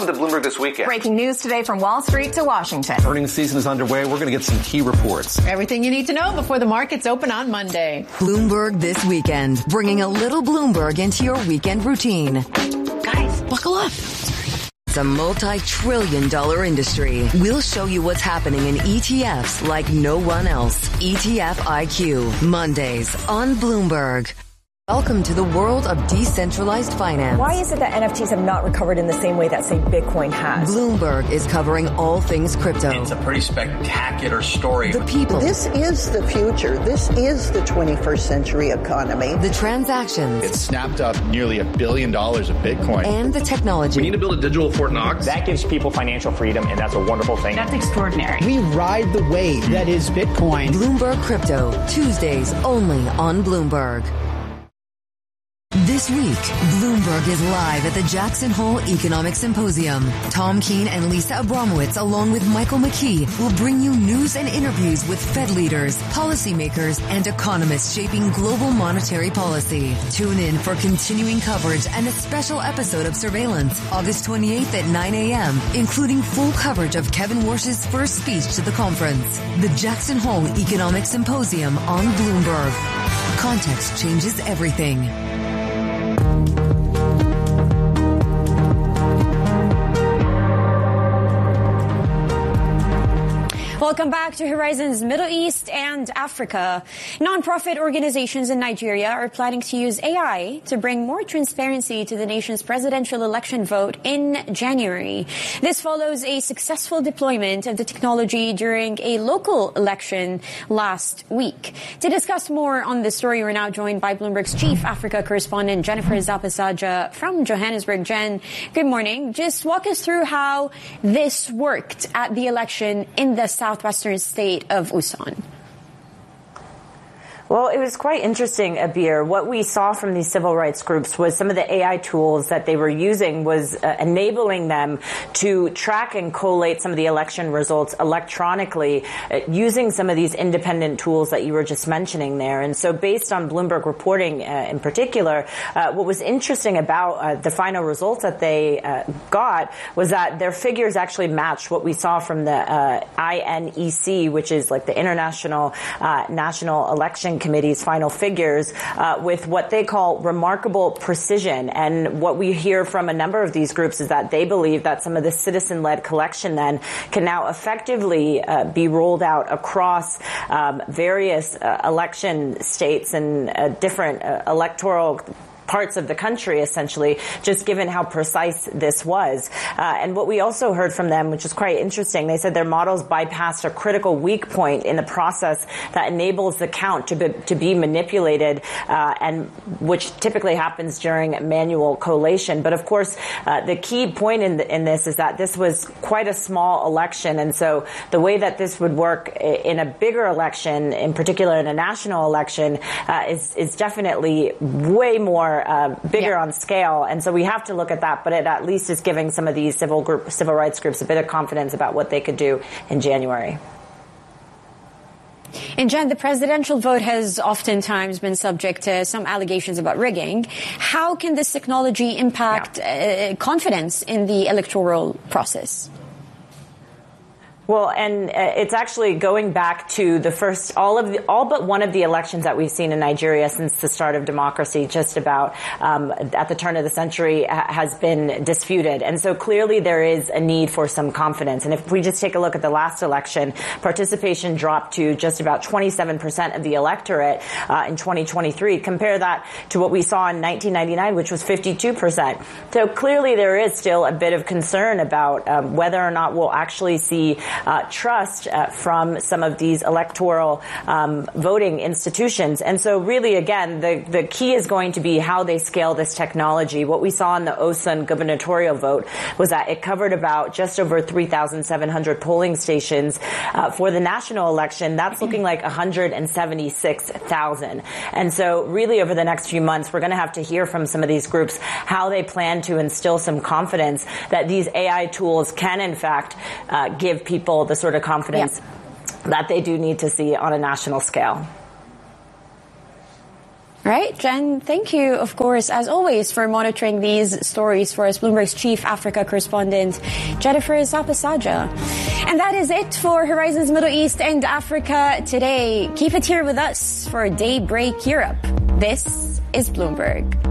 Welcome to Bloomberg This Weekend. Breaking news today from Wall Street to Washington. Earnings season is underway. We're going to get some key reports. Everything you need to know before the markets open on Monday. Bloomberg This Weekend, bringing a little Bloomberg into your weekend routine. Guys, buckle up. It's a multi-trillion-dollar industry. We'll show you what's happening in ETFs like no one else. ETF IQ, Mondays on Bloomberg. Welcome to the world of decentralized finance. Why is it that NFTs have not recovered in the same way that, say, Bitcoin has? Bloomberg is covering all things crypto. It's a pretty spectacular story. The people. This is the future. This is the 21st century economy. The transactions. It snapped up nearly $1 billion of Bitcoin. And the technology. We need to build a digital Fort Knox. That gives people financial freedom, and that's a wonderful thing. That's extraordinary. We ride the wave that is Bitcoin. Bloomberg Crypto, Tuesdays only on Bloomberg. This week, Bloomberg is live at the Jackson Hole Economic Symposium. Tom Keene and Lisa Abramowitz, along with Michael McKee, will bring you news and interviews with Fed leaders, policymakers, and economists shaping global monetary policy. Tune in for continuing coverage and a special episode of Surveillance, August 28th at 9 a.m., including full coverage of Kevin Warsh's first speech to the conference. The Jackson Hole Economic Symposium on Bloomberg. Context changes everything. Welcome back to Horizons Middle East and Africa. Nonprofit organizations in Nigeria are planning to use AI to bring more transparency to the nation's presidential election vote in January. This follows a successful deployment of the technology during a local election last week. To discuss more on this story, we're now joined by Bloomberg's chief Africa correspondent, Jennifer Zapasaja from Johannesburg. Jen, good morning. Just walk us through how this worked at the election in the southwestern state of Usan. Well, it was quite interesting, Abir. What we saw from these civil rights groups was some of the AI tools that they were using was enabling them to track and collate some of the election results electronically using some of these independent tools that you were just mentioning there. And so based on Bloomberg reporting in particular, what was interesting about the final results that they got was that their figures actually matched what we saw from the INEC, which is like the International National Election Committee's final figures with what they call remarkable precision. And what we hear from a number of these groups is that they believe that some of the citizen-led collection then can now effectively be rolled out across various election states and different electoral parts of the country, essentially, just given how precise this was. And what we also heard from them, which is quite interesting, they said their models bypassed a critical weak point in the process that enables the count to be manipulated, and which typically happens during manual collation. But of course, the key point in this is that this was quite a small election, and so the way that this would work in a bigger election, in particular in a national election, is definitely way more bigger on scale. And so we have to look at that, but it at least is giving some of these civil rights groups a bit of confidence about what they could do in January. And Jen, the presidential vote has oftentimes been subject to some allegations about rigging. How can this technology impact confidence in the electoral process? Well, and it's actually going back to the first, all but one of the elections that we've seen in Nigeria since the start of democracy, just about at the turn of the century, has been disputed. And so clearly there is a need for some confidence. And if we just take a look at the last election, participation dropped to just about 27% of the electorate in 2023. Compare that to what we saw in 1999, which was 52%. So clearly there is still a bit of concern about whether or not we'll actually see trust from some of these electoral voting institutions. And so really, again, the key is going to be how they scale this technology. What we saw in the Osun gubernatorial vote was that it covered about just over 3,700 polling stations. For the national election, that's looking like 176,000. And so really over the next few months, we're going to have to hear from some of these groups how they plan to instill some confidence that these AI tools can, in fact, give people the sort of confidence that they do need to see on a national scale. Right, Jen, thank you, of course, as always, for monitoring these stories for us, Bloomberg's chief Africa correspondent, Jennifer Zapasaja. And that is it for Horizons Middle East and Africa today. Keep it here with us for Daybreak Europe. This is Bloomberg.